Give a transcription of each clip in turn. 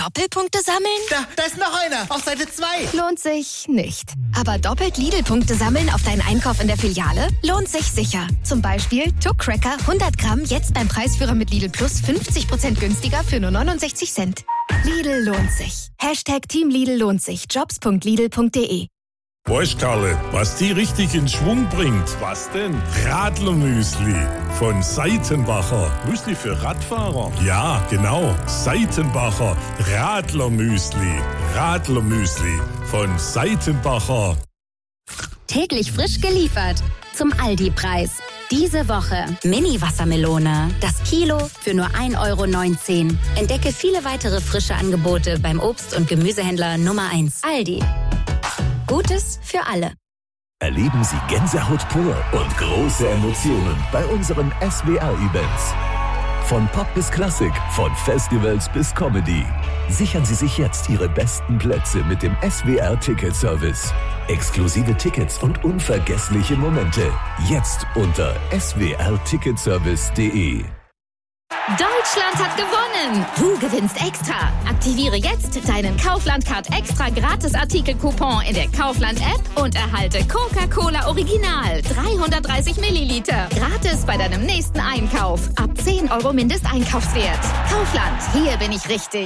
Doppelpunkte sammeln? Da ist noch einer, auf Seite 2. Lohnt sich nicht. Aber doppelt Lidl-Punkte sammeln auf deinen Einkauf in der Filiale? Lohnt sich sicher. Zum Beispiel Tuck Cracker 100 Gramm jetzt beim Preisführer mit Lidl Plus 50% günstiger für nur 69 Cent. Lidl lohnt sich. Team Lidl lohnt sich. Jobs.lidl.de. Weißt Karle, was die richtig in Schwung bringt? Was denn? Radlermüsli von Seitenbacher. Müsli für Radfahrer? Ja, genau. Seitenbacher Radlermüsli. Radlermüsli von Seitenbacher. Täglich frisch geliefert zum Aldi-Preis. Diese Woche Mini-Wassermelone. Das Kilo für nur 1,19 €. Entdecke viele weitere frische Angebote beim Obst- und Gemüsehändler Nummer 1. Aldi. Gutes für alle. Erleben Sie Gänsehaut pur und große Emotionen bei unseren SWR-Events. Von Pop bis Klassik, von Festivals bis Comedy. Sichern Sie sich jetzt Ihre besten Plätze mit dem SWR-Ticket-Service. Exklusive Tickets und unvergessliche Momente. Jetzt unter swrticketservice.de. Deutschland hat gewonnen! Du gewinnst extra! Aktiviere jetzt deinen Kaufland-Card extra Gratis-Artikel-Coupon in der Kaufland-App und erhalte Coca-Cola Original 330 Milliliter. Gratis bei deinem nächsten Einkauf. Ab 10 € Mindesteinkaufswert. Kaufland, hier bin ich richtig.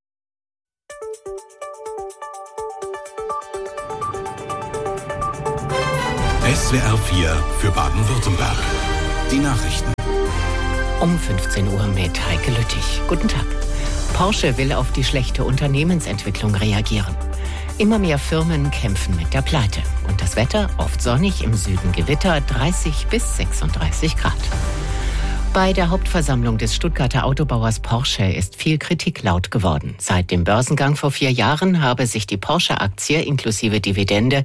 SWR 4 für Baden-Württemberg. Die Nachrichten. Um 15 Uhr mit Heike Lüttich. Guten Tag. Porsche will auf die schlechte Unternehmensentwicklung reagieren. Immer mehr Firmen kämpfen mit der Pleite. Und das Wetter oft sonnig, im Süden Gewitter, 30 bis 36 Grad. Bei der Hauptversammlung des Stuttgarter Autobauers Porsche ist viel Kritik laut geworden. Seit dem Börsengang vor 4 Jahren habe sich die Porsche-Aktie inklusive Dividende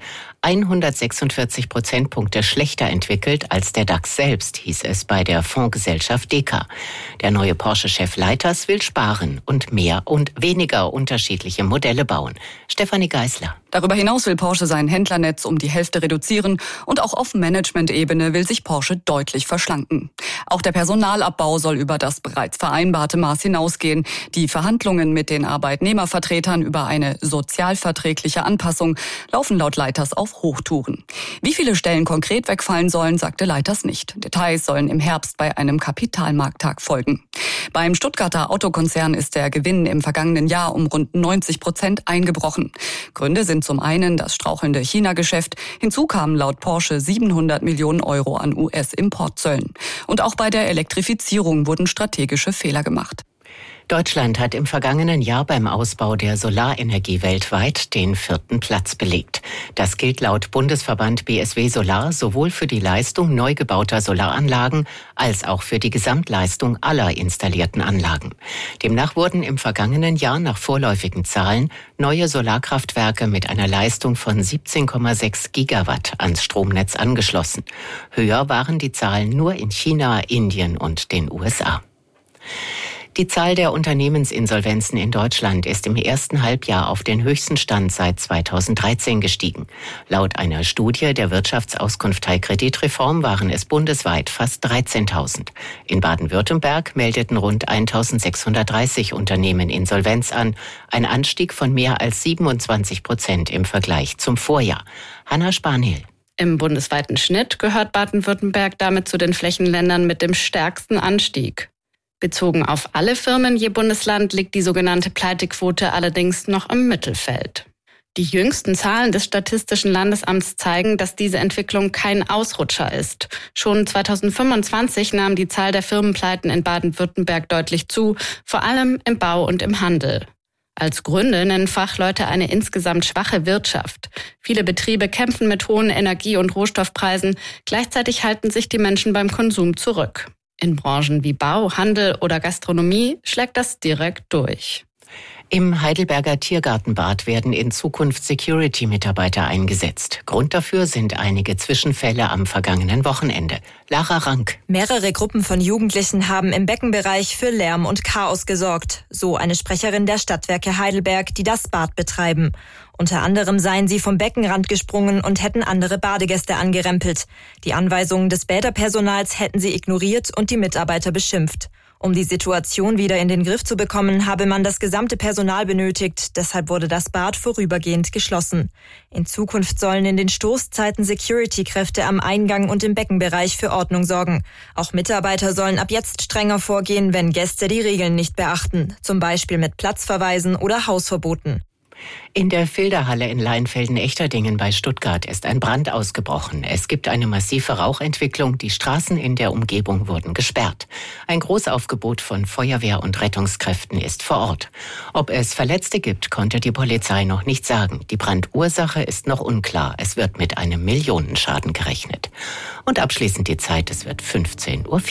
146 Prozentpunkte schlechter entwickelt als der DAX selbst, hieß es bei der Fondsgesellschaft Deka. Der neue Porsche-Chef Leiters will sparen und mehr und weniger unterschiedliche Modelle bauen. Stefanie Geisler. Darüber hinaus will Porsche sein Händlernetz um die Hälfte reduzieren und auch auf Management-Ebene will sich Porsche deutlich verschlanken. Auch der Personalabbau soll über das bereits vereinbarte Maß hinausgehen. Die Verhandlungen mit den Arbeitnehmervertretern über eine sozialverträgliche Anpassung laufen laut Leiters auf Hochtouren. Wie viele Stellen konkret wegfallen sollen, sagte Leiters nicht. Details sollen im Herbst bei einem Kapitalmarkttag folgen. Beim Stuttgarter Autokonzern ist der Gewinn im vergangenen Jahr um rund 90% eingebrochen. Gründe sind zum einen das strauchelnde China-Geschäft. Hinzu kamen laut Porsche 700 Millionen € an US-Importzöllen. Und auch bei der Elektrifizierung wurden strategische Fehler gemacht. Deutschland hat im vergangenen Jahr beim Ausbau der Solarenergie weltweit den 4. Platz belegt. Das gilt laut Bundesverband BSW Solar sowohl für die Leistung neu gebauter Solaranlagen als auch für die Gesamtleistung aller installierten Anlagen. Demnach wurden im vergangenen Jahr nach vorläufigen Zahlen neue Solarkraftwerke mit einer Leistung von 17,6 Gigawatt ans Stromnetz angeschlossen. Höher waren die Zahlen nur in China, Indien und den USA. Die Zahl der Unternehmensinsolvenzen in Deutschland ist im ersten Halbjahr auf den höchsten Stand seit 2013 gestiegen. Laut einer Studie der Wirtschaftsauskunft Kreditreform waren es bundesweit fast 13.000. In Baden-Württemberg meldeten rund 1.630 Unternehmen Insolvenz an, ein Anstieg von mehr als 27% im Vergleich zum Vorjahr. Hanna Spanhiel. Im bundesweiten Schnitt gehört Baden-Württemberg damit zu den Flächenländern mit dem stärksten Anstieg. Bezogen auf alle Firmen je Bundesland liegt die sogenannte Pleitequote allerdings noch im Mittelfeld. Die jüngsten Zahlen des Statistischen Landesamts zeigen, dass diese Entwicklung kein Ausrutscher ist. Schon 2025 nahm die Zahl der Firmenpleiten in Baden-Württemberg deutlich zu, vor allem im Bau und im Handel. Als Gründe nennen Fachleute eine insgesamt schwache Wirtschaft. Viele Betriebe kämpfen mit hohen Energie- und Rohstoffpreisen, gleichzeitig halten sich die Menschen beim Konsum zurück. In Branchen wie Bau, Handel oder Gastronomie schlägt das direkt durch. Im Heidelberger Tiergartenbad werden in Zukunft Security-Mitarbeiter eingesetzt. Grund dafür sind einige Zwischenfälle am vergangenen Wochenende. Lara Rank. Mehrere Gruppen von Jugendlichen haben im Beckenbereich für Lärm und Chaos gesorgt. So eine Sprecherin der Stadtwerke Heidelberg, die das Bad betreiben. Unter anderem seien sie vom Beckenrand gesprungen und hätten andere Badegäste angerempelt. Die Anweisungen des Bäderpersonals hätten sie ignoriert und die Mitarbeiter beschimpft. Um die Situation wieder in den Griff zu bekommen, habe man das gesamte Personal benötigt. Deshalb wurde das Bad vorübergehend geschlossen. In Zukunft sollen in den Stoßzeiten Security-Kräfte am Eingang und im Beckenbereich für Ordnung sorgen. Auch Mitarbeiter sollen ab jetzt strenger vorgehen, wenn Gäste die Regeln nicht beachten. Zum Beispiel mit Platzverweisen oder Hausverboten. In der Filderhalle in Leinfelden-Echterdingen bei Stuttgart ist ein Brand ausgebrochen. Es gibt eine massive Rauchentwicklung. Die Straßen in der Umgebung wurden gesperrt. Ein Großaufgebot von Feuerwehr und Rettungskräften ist vor Ort. Ob es Verletzte gibt, konnte die Polizei noch nicht sagen. Die Brandursache ist noch unklar. Es wird mit einem Millionenschaden gerechnet. Und abschließend die Zeit, es wird 15:04 Uhr.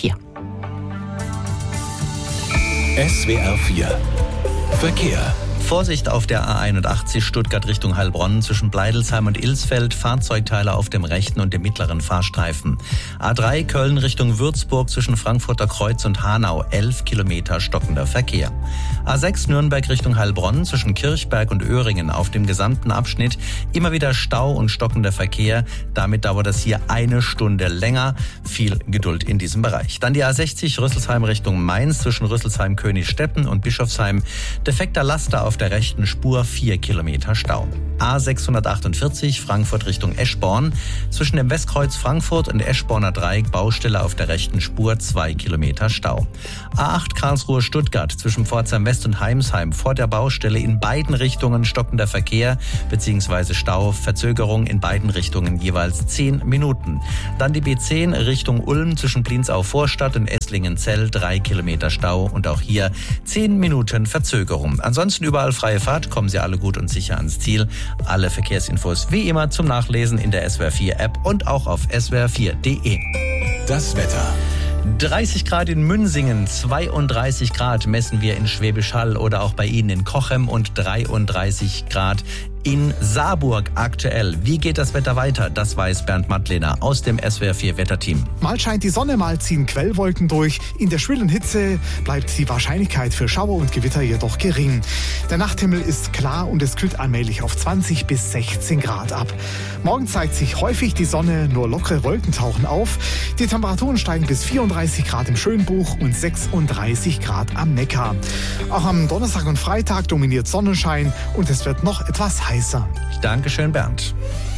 SWR 4 Verkehr. Vorsicht auf der A81 Stuttgart Richtung Heilbronn zwischen Bleidelsheim und Ilsfeld, Fahrzeugteile auf dem rechten und dem mittleren Fahrstreifen. A3 Köln Richtung Würzburg zwischen Frankfurter Kreuz und Hanau, 11 Kilometer stockender Verkehr. A6 Nürnberg Richtung Heilbronn zwischen Kirchberg und Öhringen auf dem gesamten Abschnitt immer wieder Stau und stockender Verkehr. Damit dauert es hier 1 Stunde länger. Viel Geduld in diesem Bereich. Dann die A60 Rüsselsheim Richtung Mainz zwischen Rüsselsheim-Königsstetten und Bischofsheim. Defekter Laster auf der rechten Spur, 4 Kilometer Stau. A648 Frankfurt Richtung Eschborn. Zwischen dem Westkreuz Frankfurt und Eschborner Dreieck Baustelle auf der rechten Spur, 2 Kilometer Stau. A8 Karlsruhe Stuttgart zwischen Pforzheim West und Heimsheim vor der Baustelle in beiden Richtungen stockender Verkehr bzw. Stau. Verzögerung in beiden Richtungen jeweils 10 Minuten. Dann die B10 Richtung Ulm zwischen Blinzau Vorstadt und Esslingen-Zell, 3 Kilometer Stau und auch hier 10 Minuten Verzögerung. Ansonsten überall freie Fahrt, kommen Sie alle gut und sicher ans Ziel. Alle Verkehrsinfos wie immer zum Nachlesen in der SWR 4 App und auch auf swr4.de. Das Wetter. 30 Grad in Münsingen, 32 Grad messen wir in Schwäbisch Hall oder auch bei Ihnen in Cochem und 33 Grad in Saarburg aktuell. Wie geht das Wetter weiter? Das weiß Bernd Mattlener aus dem SWR 4 Wetterteam. Mal scheint die Sonne, mal ziehen Quellwolken durch. In der schwülen Hitze bleibt die Wahrscheinlichkeit für Schauer und Gewitter jedoch gering. Der Nachthimmel ist klar und es kühlt allmählich auf 20 bis 16 Grad ab. Morgen zeigt sich häufig die Sonne, nur lockere Wolken tauchen auf. Die Temperaturen steigen bis 34 Grad im Schönbuch und 36 Grad am Neckar. Auch am Donnerstag und Freitag dominiert Sonnenschein und es wird noch etwas heißer. Dankeschön, Bernd.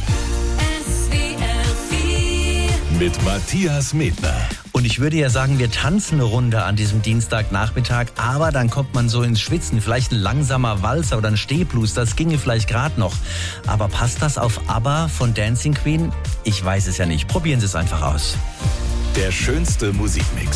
Mit Matthias Medner. Und ich würde ja sagen, wir tanzen eine Runde an diesem Dienstagnachmittag, aber dann kommt man so ins Schwitzen. Vielleicht ein langsamer Walzer oder ein Stehblues, das ginge vielleicht gerade noch. Aber passt das auf ABBA von Dancing Queen? Ich weiß es ja nicht. Probieren Sie es einfach aus. Der schönste Musikmix.